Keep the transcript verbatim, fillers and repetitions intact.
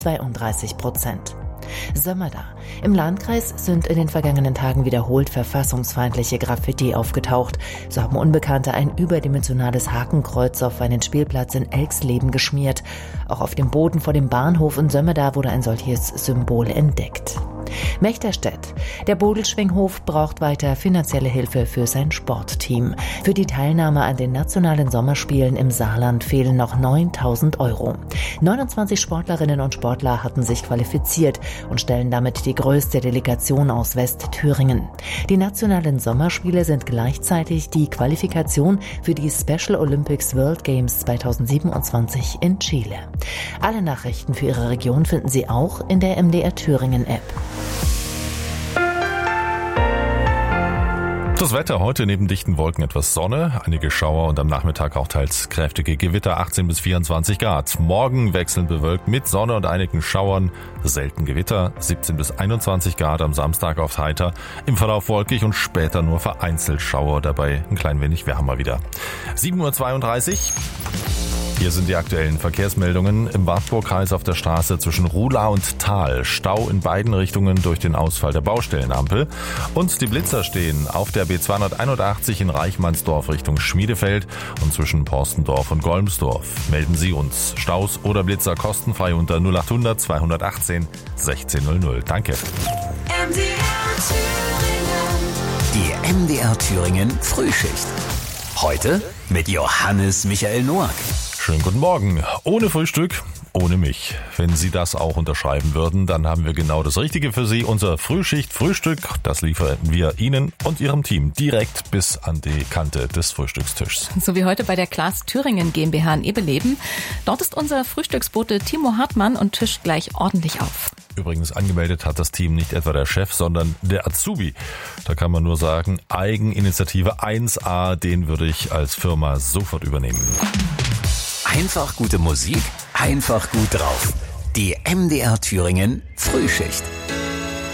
zweiunddreißig Prozent. Sömmerda. Im Landkreis sind in den vergangenen Tagen wiederholt verfassungsfeindliche Graffiti aufgetaucht. So haben Unbekannte ein überdimensionales Hakenkreuz auf einen Spielplatz in Elxleben geschmiert. Auch auf dem Boden vor dem Bahnhof in Sömmerda wurde ein solches Symbol entdeckt. Mechterstedt. Der Bodelschwinghof braucht weiter finanzielle Hilfe für sein Sportteam. Für die Teilnahme an den nationalen Sommerspielen im Saarland fehlen noch neuntausend Euro. neunundzwanzig Sportlerinnen und Sportler hatten sich qualifiziert und stellen damit die größte Delegation aus Westthüringen. Die nationalen Sommerspiele sind gleichzeitig die Qualifikation für die Special Olympics World Games zweitausendsiebenundzwanzig in Chile. Alle Nachrichten für Ihre Region finden Sie auch in der M D R Thüringen App. Das Wetter heute neben dichten Wolken etwas Sonne, einige Schauer und am Nachmittag auch teils kräftige Gewitter, achtzehn bis vierundzwanzig Grad. Morgen wechselnd bewölkt mit Sonne und einigen Schauern, selten Gewitter, siebzehn bis einundzwanzig Grad, am Samstag oft heiter, im Verlauf wolkig und später nur vereinzelt Schauer, dabei ein klein wenig wärmer wieder. sieben Uhr zweiunddreißig. Hier sind die aktuellen Verkehrsmeldungen. Im Wartburgkreis auf der Straße zwischen Ruhlau und Thal. Stau in beiden Richtungen durch den Ausfall der Baustellenampel. Und die Blitzer stehen auf der B zweihunderteinundachtzig in Reichmannsdorf Richtung Schmiedefeld und zwischen Porstendorf und Golmsdorf. Melden Sie uns Staus oder Blitzer kostenfrei unter null achthundert zweihundertachtzehn sechzehn null null. Danke. M D R Thüringen. Die M D R Thüringen Frühschicht. Heute mit Johannes Michael Noack. Schönen guten Morgen. Ohne Frühstück, ohne mich. Wenn Sie das auch unterschreiben würden, dann haben wir genau das Richtige für Sie. Unser Frühschicht-Frühstück, das liefern wir Ihnen und Ihrem Team direkt bis an die Kante des Frühstückstischs. So wie heute bei der Klaas Thüringen GmbH in Ebeleben. Dort ist unser Frühstücksbote Timo Hartmann und tischt gleich ordentlich auf. Übrigens angemeldet hat das Team nicht etwa der Chef, sondern der Azubi. Da kann man nur sagen, Eigeninitiative eins A, den würde ich als Firma sofort übernehmen. Einfach gute Musik, einfach gut drauf. Die M D R Thüringen Frühschicht.